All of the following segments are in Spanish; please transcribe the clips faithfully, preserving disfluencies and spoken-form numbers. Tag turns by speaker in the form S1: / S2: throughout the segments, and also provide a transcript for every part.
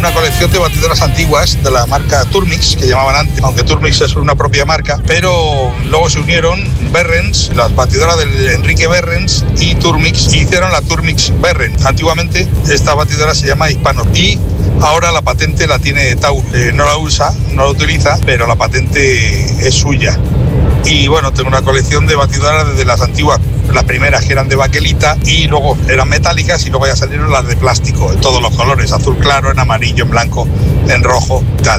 S1: una colección de batidoras antiguas de la marca Turmix, que llamaban antes, aunque Turmix es una propia marca, pero luego se unieron Berrens, las batidoras de Enrique Berrens y Turmix, y hicieron la Turmix Berrens. Antiguamente esta batidora se llama Hispano y ahora la patente la tiene Taur. Eh, no la usa, no la utiliza, pero la patente es suya. Y bueno, tengo una colección de batidoras desde las antiguas, las primeras que eran de baquelita y luego eran metálicas y luego ya salieron las de plástico, en todos los colores, azul claro, en amarillo, en blanco, en rojo, tal.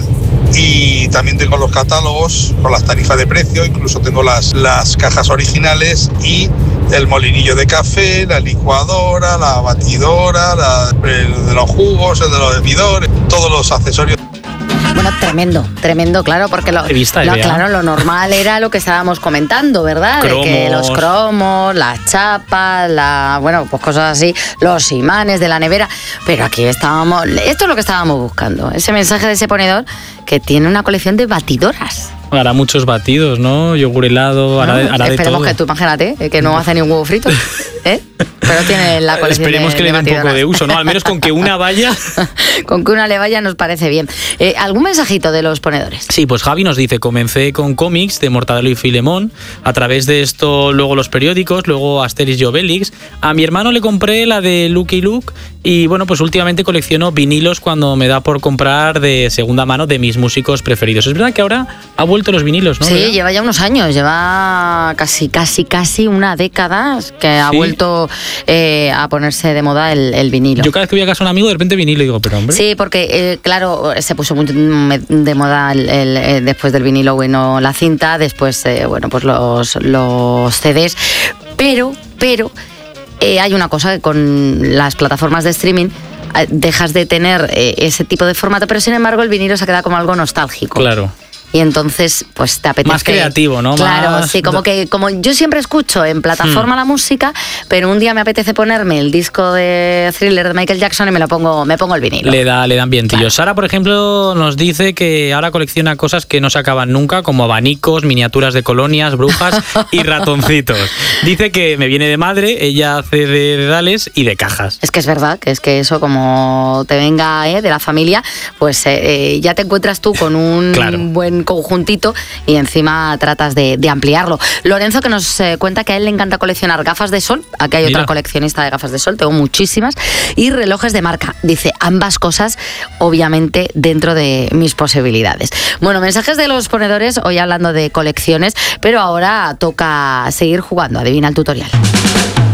S1: Y también tengo los catálogos con las tarifas de precio, incluso tengo las, las cajas originales y el molinillo de café, la licuadora, la batidora, la, el de los jugos, el de los hervidores, todos los accesorios.
S2: Bueno, tremendo, tremendo, claro, porque lo,
S3: Revista,
S2: lo, claro, lo normal era lo que estábamos comentando, ¿verdad?
S3: Cromos.
S2: De que los cromos, las chapas, la, bueno, pues cosas así, los imanes de la nevera, pero aquí estábamos, esto es lo que estábamos buscando, ese mensaje de ese ponedor que tiene una colección de batidoras.
S3: Hará muchos batidos, ¿no? Yogur helado, hará,
S2: No,
S3: hará de
S2: esperemos
S3: todo.
S2: que tú, imagínate, que no hace ni un huevo frito, ¿eh? Pero tiene la colección.
S3: Esperemos
S2: de,
S3: que le dé un poco de uso, ¿no? Al menos con que una vaya.
S2: Con que una le vaya nos parece bien. Eh, ¿Algún mensajito de los ponedores?
S3: Sí, pues Javi nos dice, comencé con cómics de Mortadelo y Filemón, a través de esto luego los periódicos, luego Asterix y Obelix. A mi hermano le compré la de Lucky Luke y bueno, pues últimamente colecciono vinilos cuando me da por comprar de segunda mano de mis músicos preferidos. Es verdad que ahora ha vuelto los vinilos, ¿no?
S2: Sí,
S3: ¿verdad?
S2: lleva ya unos años, lleva casi, casi, casi una década que ha
S3: Sí.
S2: vuelto eh, a ponerse de moda el, el vinilo.
S3: Yo cada vez que voy a casa de un amigo, de repente vinilo y digo, pero hombre...
S2: Sí, porque eh, claro, se puso muy de moda el, el, el, después del vinilo, bueno, la cinta, después, eh, bueno, pues los, los C Ds, pero, pero eh, hay una cosa que con las plataformas de streaming eh, dejas de tener eh, ese tipo de formato, pero sin embargo el vinilo se queda como algo nostálgico.
S3: Claro.
S2: Y entonces, pues te apetece...
S3: Más creativo, ¿no?
S2: Claro,
S3: Más...
S2: sí, como que como yo siempre escucho en plataforma hmm. la música, pero un día me apetece ponerme el disco de Thriller de Michael Jackson y me lo pongo, me pongo el vinilo.
S3: Le da, le dan vientillo.
S2: Claro.
S3: Sara, por ejemplo, nos dice que ahora colecciona cosas que no se acaban nunca, como abanicos, miniaturas de colonias, brujas y ratoncitos. Dice que me viene de madre, ella hace de dedales y de cajas.
S2: Es que es verdad, que es que eso como te venga eh, de la familia, pues eh, ya te encuentras tú con un
S3: claro.
S2: buen conjuntito y encima tratas de, de ampliarlo. Lorenzo, que nos eh, cuenta que a él le encanta coleccionar gafas de sol, aquí hay
S3: Mira.
S2: otra coleccionista de gafas de sol, tengo muchísimas, y relojes de marca. Dice, ambas cosas obviamente dentro de mis posibilidades. Bueno, mensajes de los ponedores, hoy hablando de colecciones, pero ahora toca seguir jugando. Adivina el tutorial.